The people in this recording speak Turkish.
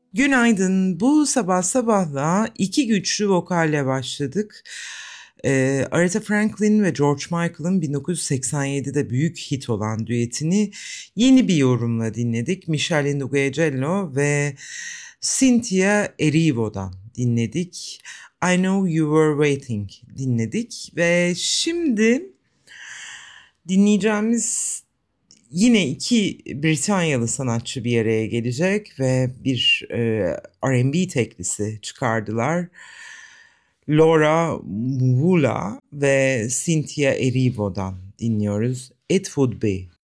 Günaydın. Bu sabah sabahla iki güçlü vokalle başladık. Aretha Franklin ve George Michael'ın 1987'de büyük hit olan düetini yeni bir yorumla dinledik. Michele Nugent ve Cynthia Erivo'dan dinledik. I Know You Were Waiting dinledik ve şimdi dinleyeceğimiz yine iki Britanyalı sanatçı bir araya gelecek ve bir R&B teklisi çıkardılar. Laura Mwula ve Cynthia Erivo'dan dinliyoruz. It Would Be.